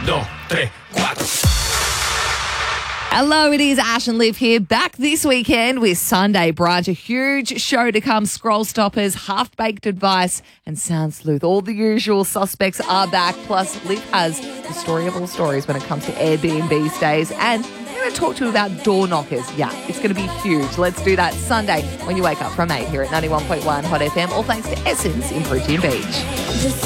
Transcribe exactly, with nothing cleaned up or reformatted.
dos, tres, cuatro. Hello, it is Ash and Liv here, back this weekend with Sunday Brunch, a huge show to come, Scroll Stoppers, Half-Baked Advice and Sound Sleuth. All the usual suspects are back, plus Liv has the story of all stories when it comes to Airbnb stays, and we're going to talk to you about door knockers. Yeah, it's going to be huge. Let's do that Sunday when you wake up from eight here at ninety-one point one Hot F M, all thanks to Essence in Bridge Beach.